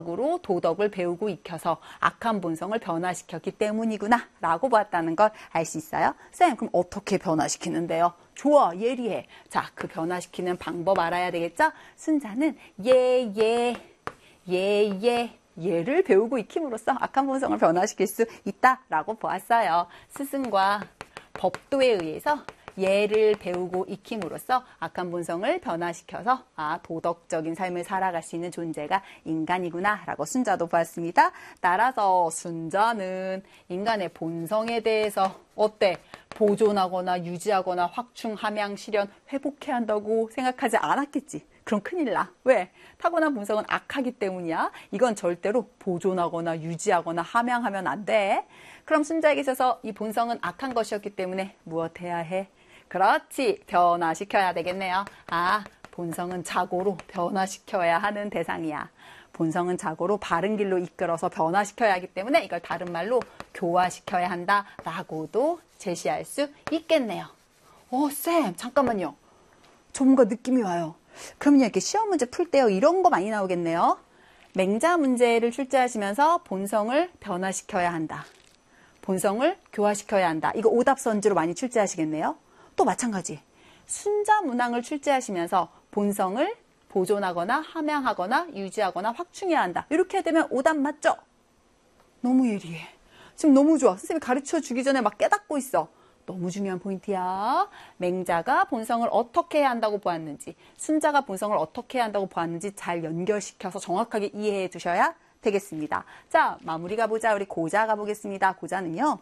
으로 도덕을 배우고 익혀서 악한 본성을 변화시켰기 때문이구나 라고 보았다는 걸 알 수 있어요. 쌤, 그럼 어떻게 변화시키는데요? 좋아, 예리해. 자, 그 변화시키는 방법 알아야 되겠죠? 순자는 예를 배우고 익힘으로써 악한 본성을 변화시킬 수 있다라고 보았어요. 스승과 법도에 의해서 예를 배우고 익힘으로써 악한 본성을 변화시켜서 도덕적인 삶을 살아갈 수 있는 존재가 인간이구나 라고 순자도 보았습니다. 따라서 순자는 인간의 본성에 대해서 어때? 보존하거나 유지하거나 확충, 함양, 실현, 회복해야 한다고 생각하지 않았겠지. 그럼 큰일 나. 왜? 타고난 본성은 악하기 때문이야. 이건 절대로 보존하거나 유지하거나 함양하면 안 돼. 그럼 순자에게 있어서 이 본성은 악한 것이었기 때문에 무엇 해야 해? 그렇지. 변화시켜야 되겠네요. 본성은 자고로 변화시켜야 하는 대상이야. 본성은 자고로 바른 길로 이끌어서 변화시켜야 하기 때문에 이걸 다른 말로 교화시켜야 한다라고도 제시할 수 있겠네요. 쌤, 잠깐만요. 저 뭔가 느낌이 와요. 그럼요, 이렇게 시험 문제 풀 때요, 이런 거 많이 나오겠네요. 맹자 문제를 출제하시면서 본성을 변화시켜야 한다. 본성을 교화시켜야 한다. 이거 오답선지로 많이 출제하시겠네요. 또 마찬가지. 순자 문항을 출제하시면서 본성을 보존하거나 함양하거나 유지하거나 확충해야 한다. 이렇게 되면 오답 맞죠? 너무 예리해. 지금 너무 좋아. 선생님이 가르쳐 주기 전에 막 깨닫고 있어. 너무 중요한 포인트야. 맹자가 본성을 어떻게 해야 한다고 보았는지, 순자가 본성을 어떻게 해야 한다고 보았는지 잘 연결시켜서 정확하게 이해해 주셔야 되겠습니다. 자, 마무리 가보자. 우리 고자 가보겠습니다. 고자는요,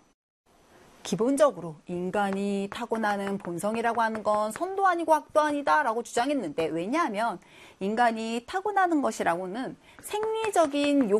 기본적으로 인간이 타고나는 본성이라고 하는 건 선도 아니고 악도 아니다 라고 주장했는데, 왜냐하면 인간이 타고나는 것이라고는 생리적인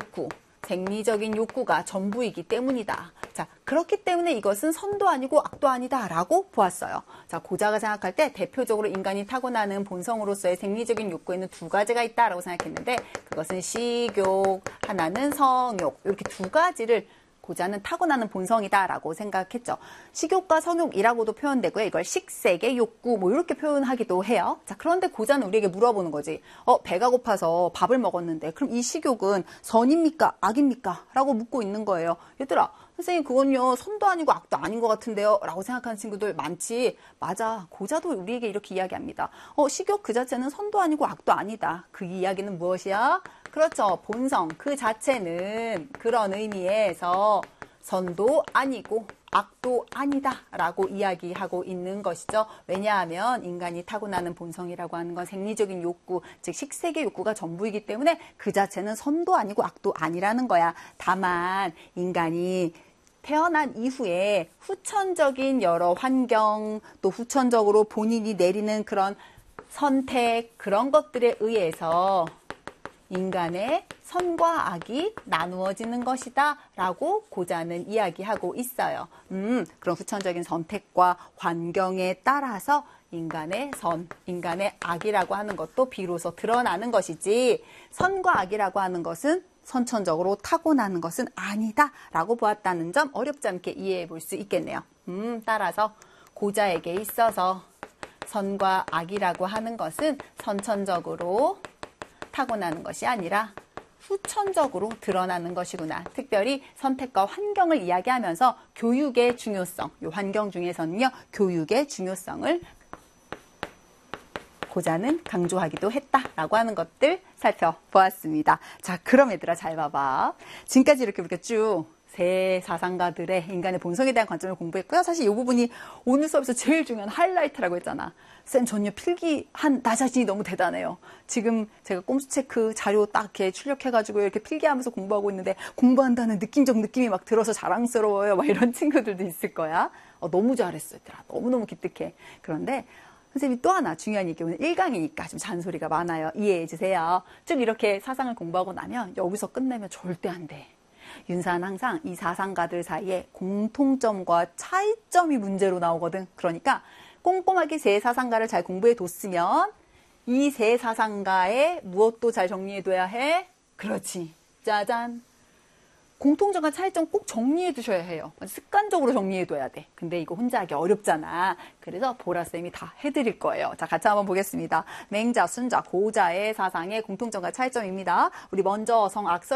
욕구가 전부이기 때문이다. 자, 그렇기 때문에 이것은 선도 아니고 악도 아니다 라고 보았어요. 자, 고자가 생각할 때 대표적으로 인간이 타고나는 본성으로서의 생리적인 욕구에는 두 가지가 있다라고 생각했는데, 그것은 식욕, 하나는 성욕, 이렇게 두 가지를 고자는 타고나는 본성이다라고 생각했죠. 식욕과 성욕이라고도 표현되고요. 이걸 식색의 욕구 이렇게 표현하기도 해요. 자, 그런데 고자는 우리에게 물어보는 거지. 배가 고파서 밥을 먹었는데 그럼 이 식욕은 선입니까? 악입니까? 라고 묻고 있는 거예요. 얘들아, 선생님 그건요 선도 아니고 악도 아닌 것 같은데요 라고 생각하는 친구들 많지. 맞아. 고자도 우리에게 이렇게 이야기합니다. 식욕 그 자체는 선도 아니고 악도 아니다. 그 이야기는 무엇이야? 그렇죠. 본성 그 자체는 그런 의미에서 선도 아니고 악도 아니다 라고 이야기하고 있는 것이죠. 왜냐하면 인간이 타고나는 본성이라고 하는 건 생리적인 욕구, 즉 식색의 욕구가 전부이기 때문에 그 자체는 선도 아니고 악도 아니라는 거야. 다만 인간이 태어난 이후에 후천적인 여러 환경, 또 후천적으로 본인이 내리는 그런 선택, 그런 것들에 의해서 인간의 선과 악이 나누어지는 것이다 라고 고자는 이야기하고 있어요. 그런 후천적인 선택과 환경에 따라서 인간의 선, 인간의 악이라고 하는 것도 비로소 드러나는 것이지, 선과 악이라고 하는 것은 선천적으로 타고나는 것은 아니다 라고 보았다는 점 어렵지 않게 이해해 볼 수 있겠네요. 따라서 고자에게 있어서 선과 악이라고 하는 것은 선천적으로 타고나는 것이 아니라 후천적으로 드러나는 것이구나. 특별히 선택과 환경을 이야기하면서 교육의 중요성, 이 환경 중에서는요, 교육의 중요성을 고자는 강조하기도 했다라고 하는 것들 살펴보았습니다. 자, 그럼 얘들아 잘 봐봐. 지금까지 이렇게 우리가 쭉 세 사상가들의 인간의 본성에 대한 관점을 공부했고요. 사실 이 부분이 오늘 수업에서 제일 중요한 하이라이트라고 했잖아. 쌤, 전요 필기한 나 자신이 너무 대단해요. 지금 제가 꼼수 체크 자료 딱 이렇게 출력해가지고 이렇게 필기하면서 공부하고 있는데 공부한다는 느낌적 느낌이 막 들어서 자랑스러워요. 막 이런 친구들도 있을 거야. 너무 잘했어, 얘들아. 너무너무 기특해. 그런데 선생님이 또 하나 중요한 얘기, 오늘 1강이니까 좀 잔소리가 많아요. 이해해 주세요. 쭉 이렇게 사상을 공부하고 나면 여기서 끝내면 절대 안 돼. 윤사는 항상 이 사상가들 사이에 공통점과 차이점이 문제로 나오거든. 그러니까 꼼꼼하게 세 사상가를 잘 공부해 뒀으면 이 세 사상가의 무엇도 잘 정리해둬야 해? 그렇지. 짜잔. 공통점과 차이점 꼭 정리해 두셔야 해요. 습관적으로 정리해둬야 돼. 근데 이거 혼자 하기 어렵잖아. 그래서 보라쌤이 다 해드릴 거예요. 자, 같이 한번 보겠습니다. 맹자, 순자, 고자의 사상의 공통점과 차이점입니다. 우리 먼저 성악설